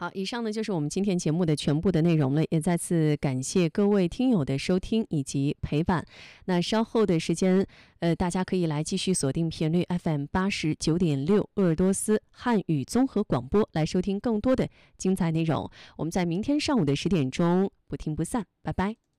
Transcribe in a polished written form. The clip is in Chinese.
好，以上呢就是我们今天节目的全部的内容了，也再次感谢各位听友的收听以及陪伴。那稍后的时间，大家可以来继续锁定频率 FM 89.6鄂尔多斯汉语综合广播，来收听更多的精彩内容。我们在明天上午的10点钟不听不散，拜拜。